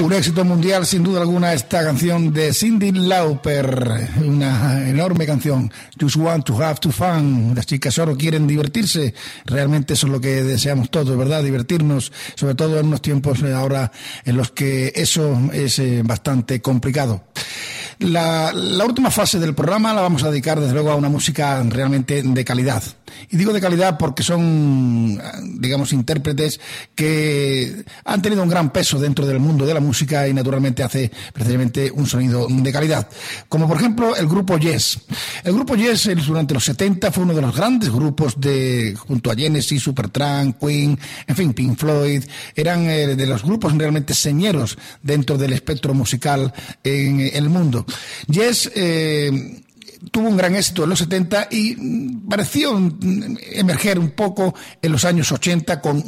Un éxito mundial, sin duda alguna, esta canción de Cyndi Lauper, una enorme canción. Just want to have to fun. Las chicas solo quieren divertirse. Realmente eso es lo que deseamos todos, ¿verdad? Divertirnos, sobre todo en unos tiempos ahora en los que eso es bastante complicado. La última fase del programa la vamos a dedicar desde luego a una música realmente de calidad. Y digo de calidad porque son, digamos, intérpretes que han tenido un gran peso dentro del mundo de la música y naturalmente hace precisamente un sonido de calidad. Como por ejemplo el grupo Yes. El grupo Yes durante los 70 fue uno de los grandes grupos junto a Genesis, Supertramp, Queen, en fin, Pink Floyd. Eran de los grupos realmente señeros dentro del espectro musical en el mundo. Yes tuvo un gran éxito en los 70 y pareció emerger un poco en los años 80 con